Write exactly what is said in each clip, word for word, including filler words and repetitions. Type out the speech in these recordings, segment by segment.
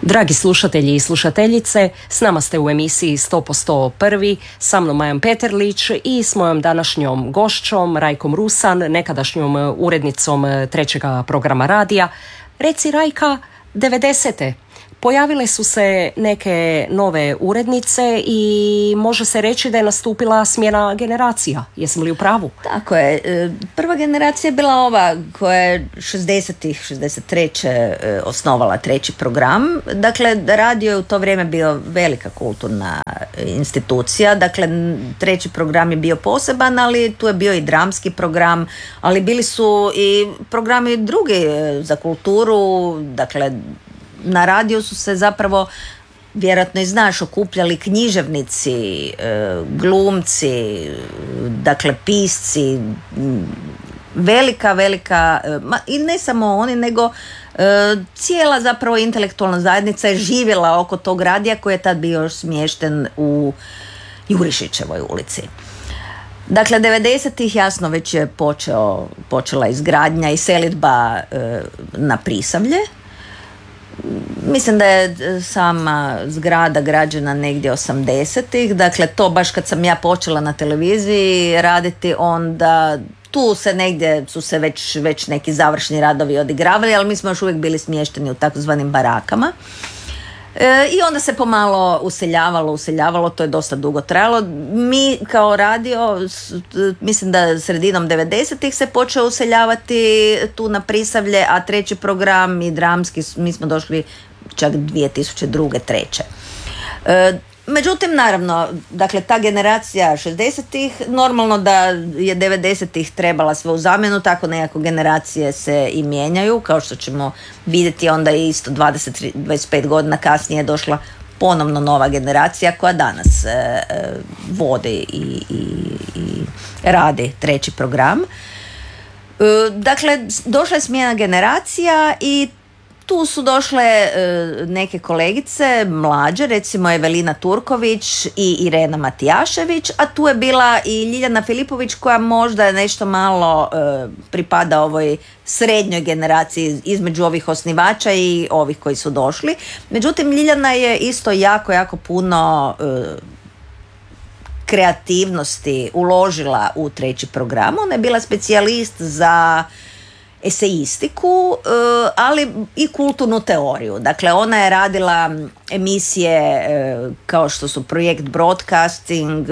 Dragi slušatelji i slušateljice, s nama ste u emisiji sto posto prvi, sa mnom Majom Peterlić i s mojom današnjom gošćom Rajkom Rusan, nekadašnjom urednicom trećega programa radija. Reci Rajka, devedesete pojavile su se neke nove urednice i može se reći da je nastupila smjena generacija. Jesam li u pravu? Tako je. Prva generacija je bila ova koja je šezdesetih, šezdeset treće osnovala treći program. Dakle, radio je u to vrijeme bio velika kulturna institucija. Dakle, treći program je bio poseban, ali tu je bio i dramski program, ali bili su i programi drugi za kulturu. Dakle, na radiju su se zapravo, vjerojatno i znaš, okupljali književnici, glumci, dakle pisci, velika, velika, i ne samo oni, nego cijela zapravo intelektualna zajednica je živjela oko tog radija koji je tad bio još smješten u Jurišićevoj ulici. Dakle, devedesetih jasno već je počeo, počela izgradnja i selidba na Prisavlje. Mislim da je sama zgrada građena negdje osamdesetih, dakle to baš kad sam ja počela na televiziji raditi, onda tu se negdje su se već, već neki završni radovi odigravali, ali mi smo još uvijek bili smješteni u takozvanim barakama. E, I onda se pomalo useljavalo, useljavalo, to je dosta dugo trajalo. Mi kao radio, mislim da sredinom devedesetih se počeo useljavati tu na Prisavlje, a treći program i dramski, mi smo došli čak dvije tisuće druge, treće. E, Međutim, naravno, dakle, ta generacija šezdesetih, normalno da je devedesetih trebala sve u zamjenu, tako nekako generacije se i mijenjaju, kao što ćemo vidjeti onda isto dvadeset do dvadeset pet godina kasnije je došla ponovno nova generacija koja danas e, e, vodi i, i, i radi treći program. E, dakle, došla je smjena generacija i tu su došle e, neke kolegice mlađe, recimo Evelina Turković i Irena Matijašević, a tu je bila i Ljiljana Filipović koja možda nešto malo e, pripada ovoj srednjoj generaciji između ovih osnivača i ovih koji su došli. Međutim, Ljiljana je isto jako, jako puno e, kreativnosti uložila u treći program. Ona je bila specijalist za esejistiku, ali i kulturnu teoriju. Dakle, ona je radila emisije kao što su Projekt Broadcasting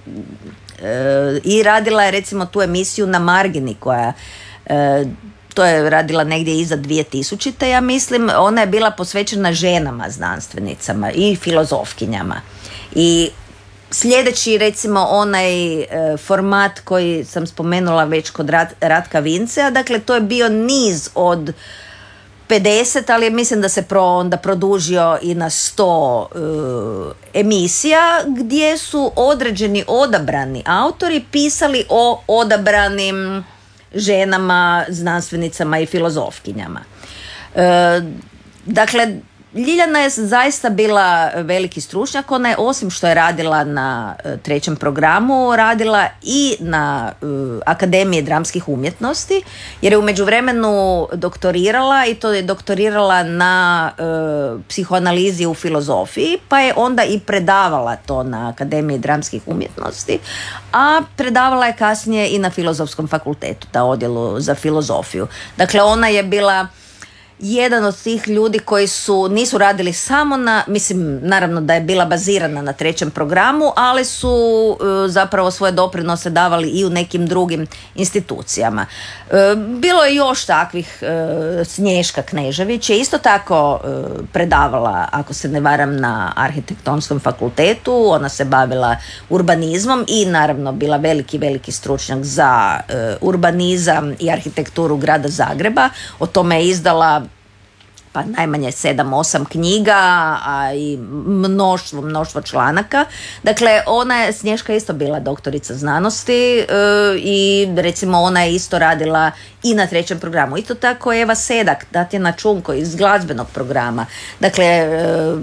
i radila je recimo tu emisiju Na margini koja to je radila negdje iza dvije tisućite, ja mislim. Ona je bila posvećena ženama znanstvenicama i filozofkinjama. I sljedeći, recimo, onaj e, format koji sam spomenula već kod Rat, Ratka Vincea, dakle to je bio niz od pedeset, ali mislim da se pro, onda produžio i na sto e, emisija gdje su određeni odabrani autori pisali o odabranim ženama, znanstvenicama i filozofkinjama. E, dakle, Ljiljana je zaista bila veliki stručnjak. Ona je, osim što je radila na trećem programu, radila i na uh, Akademiji dramskih umjetnosti, jer je u međuvremenu doktorirala, i to je doktorirala na uh, psihoanalizi u filozofiji, pa je onda i predavala to na Akademiji dramskih umjetnosti, a predavala je kasnije i na Filozofskom fakultetu, na odjelu za filozofiju. Dakle, ona je bila jedan od tih ljudi koji su, nisu radili samo na, mislim, naravno da je bila bazirana na trećem programu, ali su e, zapravo svoje doprinose davali i u nekim drugim institucijama. E, bilo je još takvih, e, Snješka Knežević je isto tako e, predavala, ako se ne varam, na Arhitektonskom fakultetu. Ona se bavila urbanizmom i naravno bila veliki, veliki stručnjak za e, urbanizam i arhitekturu grada Zagreba. O tome je izdala pa najmanje sedam, osam knjiga, a i mnoštvo, mnoštvo članaka. Dakle, ona je, Snješka isto bila doktorica znanosti e, i recimo ona je isto radila i na trećem programu. Isto tako Eva Sedak, Tatjana Čunko iz glazbenog programa. Dakle, e,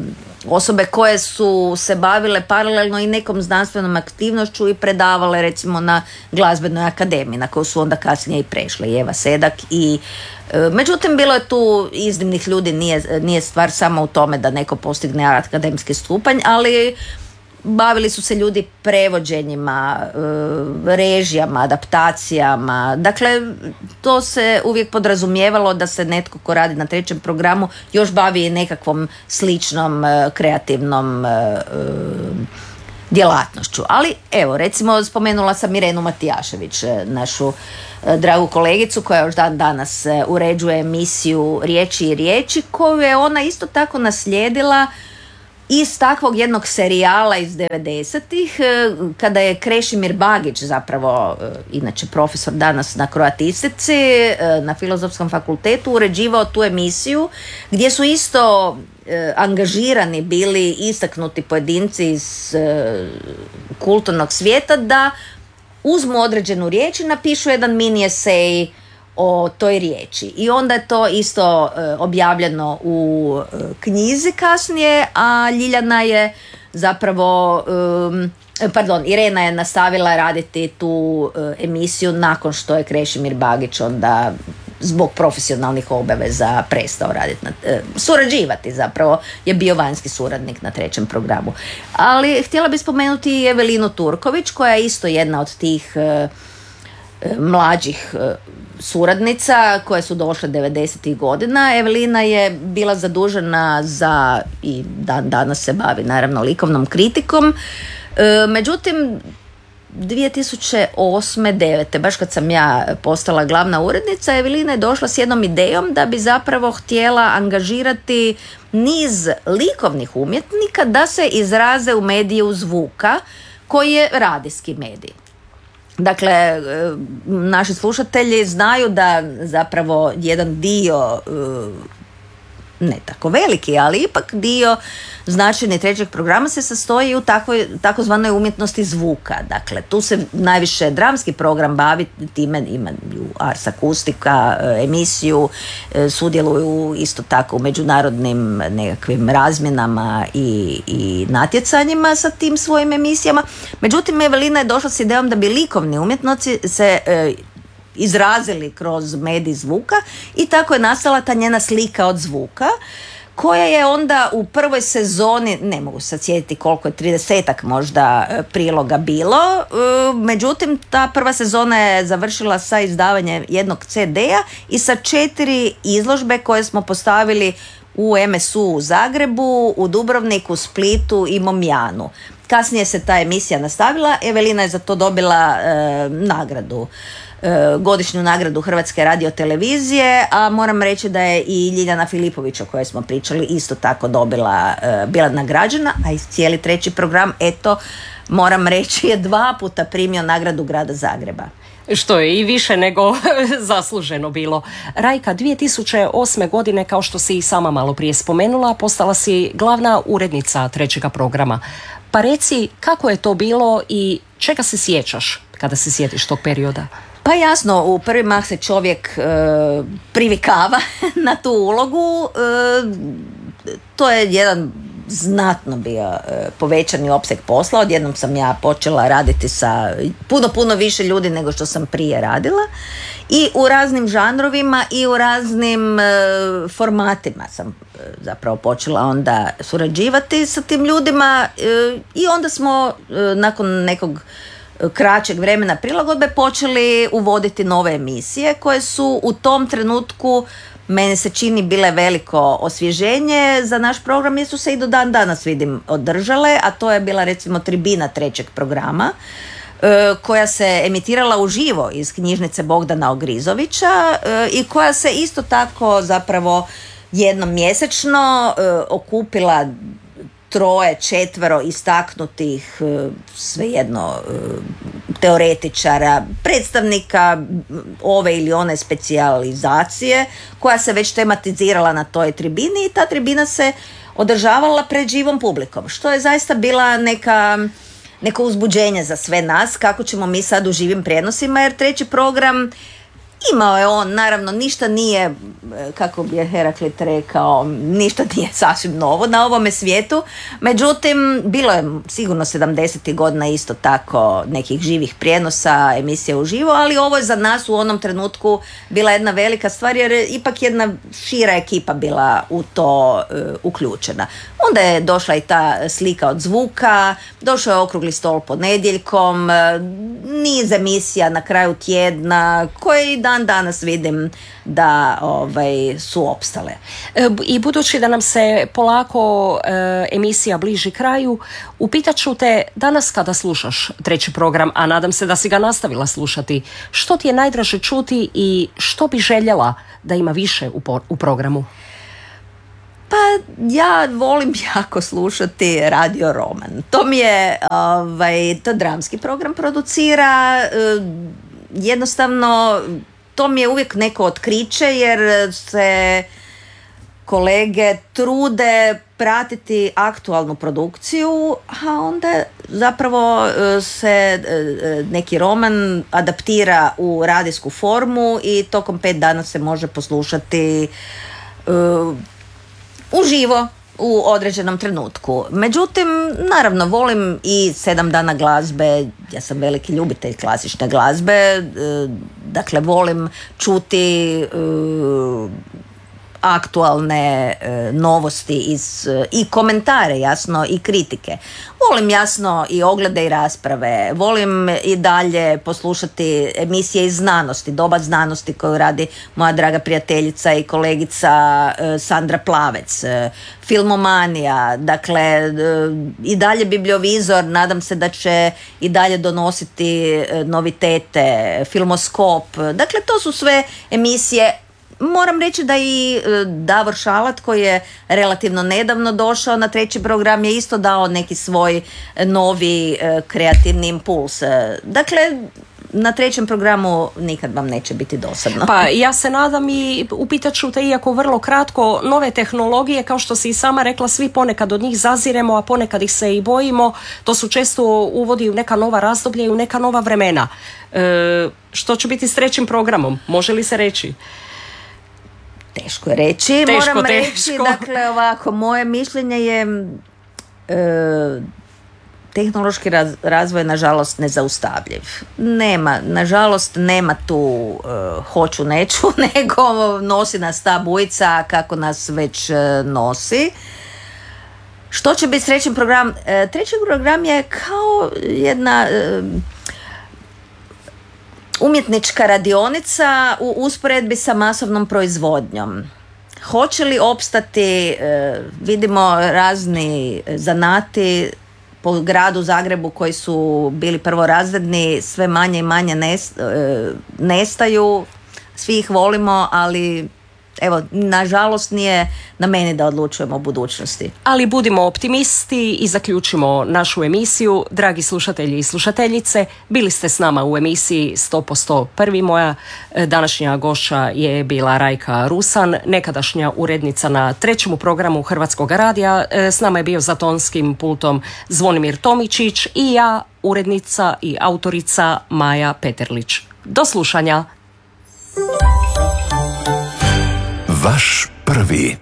osobe koje su se bavile paralelno i nekom znanstvenom aktivnošću i predavale recimo na glazbenoj akademiji na koju su onda kasnije i prešle, Eva Sedak i međutim bilo je tu iznimnih ljudi, nije, nije stvar samo u tome da neko postigne akademski stupanj, ali bavili su se ljudi prevođenjima, režijama, adaptacijama. Dakle, to se uvijek podrazumijevalo da se netko ko radi na trećem programu još bavi nekakvom sličnom kreativnom djelatnošću. Ali evo, recimo spomenula sam Irenu Matijašević, našu dragu kolegicu koja još dan danas uređuje emisiju Riječi i riječi, koju je ona isto tako naslijedila iz takvog jednog serijala iz devedesetih, kada je Krešimir Bagić, zapravo inače profesor danas na kroatistici na Filozofskom fakultetu, uređivao tu emisiju gdje su isto angažirani bili istaknuti pojedinci iz kulturnog svijeta da uzmu određenu riječ i napišu jedan mini esej o toj riječi. I onda je to isto e, objavljeno u e, knjizi kasnije, a Ljiljana je zapravo, e, pardon, Irena je nastavila raditi tu e, emisiju nakon što je Krešimir Bagić onda zbog profesionalnih obaveza prestao raditi, na, e, surađivati zapravo, je bio vanjski suradnik na trećem programu. Ali htjela bih spomenuti i Evelinu Turković, koja je isto jedna od tih e, mlađih suradnica koje su došle devedesetih godina. Evelina je bila zadužena za, i dan danas se bavi naravno likovnom kritikom, međutim dvije tisuće osme devete baš kad sam ja postala glavna urednica, Evelina je došla s jednom idejom da bi zapravo htjela angažirati niz likovnih umjetnika da se izraze u mediju zvuka koji je radijski medij. Dakle, naši slušatelji znaju da zapravo jedan dio, ne tako veliki, ali ipak dio značajni trećeg programa se sastoji u takvoj, takozvanoj umjetnosti zvuka. Dakle, tu se najviše dramski program bavi time, imaju Ars Akustika, emisiju, sudjeluju isto tako u međunarodnim nekakvim razmjenama i, i natjecanjima sa tim svojim emisijama. Međutim, Evelina je došla s idejom da bi likovni umjetnici se e, izrazili kroz medij zvuka i tako je nastala ta njena slika od zvuka, koja je onda u prvoj sezoni, ne mogu se sjetiti koliko je, tridesetak možda priloga bilo, međutim ta prva sezona je završila sa izdavanjem jednog ce de-a i sa četiri izložbe koje smo postavili u em es u u Zagrebu, u Dubrovniku, Splitu i Momjanu. Kasnije se ta emisija nastavila, Evelina je za to dobila e, nagradu. godišnju nagradu Hrvatske radiotelevizije, a moram reći da je i Ljiljana Filipović, o kojoj smo pričali, isto tako dobila, bila nagrađena, a i cijeli treći program, eto, moram reći, je dva puta primio nagradu Grada Zagreba. Što je i više nego zasluženo bilo. Rajka, dvije tisuće osme godine, kao što si i sama malo prije spomenula, postala si glavna urednica trećega programa. Pa reci, kako je to bilo i čega se sjećaš kada se sjetiš tog perioda? Pa jasno, u prvi mah se čovjek e, privikava na tu ulogu. E, to je jedan znatno bio e, povećani opseg posla. Odjednom sam ja počela raditi sa puno, puno više ljudi nego što sam prije radila. I u raznim žanrovima i u raznim e, formatima sam e, zapravo počela onda surađivati sa tim ljudima e, i onda smo e, nakon nekog kraćeg vremena prilagodbe počeli uvoditi nove emisije koje su u tom trenutku, meni se čini, bile veliko osvježenje za naš program, jer su se i do dan danas, vidim, održale, a to je bila recimo Tribina trećeg programa, koja se emitirala uživo iz knjižnice Bogdana Ogrizovića i koja se isto tako zapravo jednom mjesečno okupila troje, četvero istaknutih, svejedno, teoretičara, predstavnika ove ili one specijalizacije koja se već tematizirala na toj tribini i ta tribina se održavala pred živom publikom, što je zaista bila neka, neko uzbuđenje za sve nas, kako ćemo mi sad u živim prijenosima, jer treći program Imao je on, naravno, ništa nije, kako bi je Heraklit rekao, ništa nije sasvim novo na ovome svijetu. Međutim, bilo je sigurno sedamdesetih godina isto tako nekih živih prijenosa, emisija uživo, ali ovo je za nas u onom trenutku bila jedna velika stvar, jer je ipak jedna šira ekipa bila u to uh, uključena. Onda je došla i ta slika od zvuka, došao je okrugli stol ponedjeljkom, niz emisija na kraju tjedna, koje i dan danas vidim da ovaj, su opstale. I budući da nam se polako e, emisija bliži kraju, upitat ću te danas kada slušaš treći program, a nadam se da si ga nastavila slušati, što ti je najdraže čuti i što bi željela da ima više u, po, u programu? Pa ja volim jako slušati Radio Roman. To mi je, ovaj, to dramski program producira, jednostavno to mi je uvijek neko otkriće jer se kolege trude pratiti aktualnu produkciju, a onda zapravo se neki roman adaptira u radijsku formu i tokom pet dana se može poslušati uh, uživo u određenom trenutku. Međutim, naravno, volim i sedam dana glazbe, ja sam veliki ljubitelj klasične glazbe, dakle, volim čuti uh, aktualne uh, novosti iz, uh, i komentare, jasno, i kritike. Volim jasno i oglede i rasprave, volim i dalje poslušati emisije iz znanosti, Doba znanosti koju radi moja draga prijateljica i kolegica uh, Sandra Plavec, uh, Filmomanija, dakle uh, i dalje Bibliovizor, nadam se da će i dalje donositi uh, novitete, Filmoskop, dakle to su sve emisije. Moram reći da i Davor Šalat, koji je relativno nedavno došao na treći program, je isto dao neki svoj novi kreativni impuls. Dakle, na trećem programu nikad vam neće biti dosadno. Pa ja se nadam i upitat ću te, iako vrlo kratko, nove tehnologije, kao što si i sama rekla, svi ponekad od njih zaziremo, a ponekad ih se i bojimo. To su često uvodi u neka nova razdoblja i u neka nova vremena. E, što će biti s trećim programom? Može li se reći? Teško je reći, teško, moram teško. reći, dakle ovako, moje mišljenje je e, tehnološki raz, razvoj nažalost nezaustavljiv. Nema, nažalost nema tu e, hoću neću, nego nosi nas ta bujica kako nas već e, nosi. Što će biti treći program? E, treći program je kao jedna E, umjetnička radionica u usporedbi sa masovnom proizvodnjom. Hoće li opstati, vidimo razni zanati po gradu Zagrebu koji su bili prvorazredni, sve manje i manje nestaju, svi ih volimo, ali evo, nažalost nije na meni da odlučujemo o budućnosti. Ali budimo optimisti i zaključimo našu emisiju. Dragi slušatelji i slušateljice, bili ste s nama u emisiji sto posto prvi. Moja današnja gošća je bila Rajka Rusan, nekadašnja urednica na trećem programu Hrvatskog radija. S nama je bio za tonskim pultom Zvonimir Tomičić i ja, urednica i autorica Maja Peterlić. Do slušanja. Vaš prvi.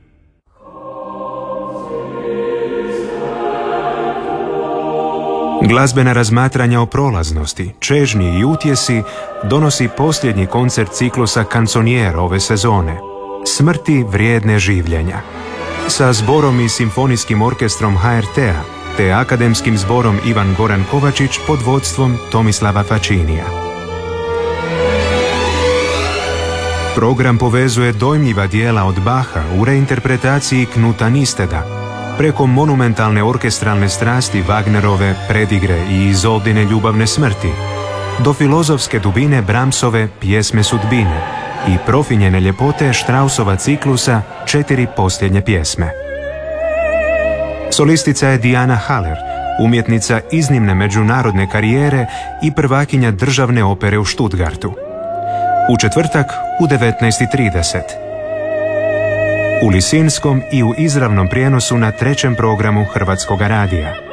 Glazbena razmatranja o prolaznosti, čežnji i utjesi donosi posljednji koncert ciklusa Canzoniere ove sezone, Smrti vrijedne življenja, sa zborom i simfonijskim orkestrom ha er te-a te akademskim zborom Ivan Goran Kovačić pod vodstvom Tomislava Fačinija. Program povezuje dojmljiva dijela od Bacha u reinterpretaciji Knuta Nisteda, preko monumentalne orkestralne strasti Wagnerove Predigre i Izoldine ljubavne smrti, do filozofske dubine Brahmsove Pjesme sudbine i profinjene ljepote Straussova ciklusa Četiri posljednje pjesme. Solistica je Diana Haller, umjetnica iznimne međunarodne karijere i prvakinja državne opere u Stuttgartu. U četvrtak u devetnaest i trideset. U Lisinskom i u izravnom prijenosu na trećem programu Hrvatskoga radija.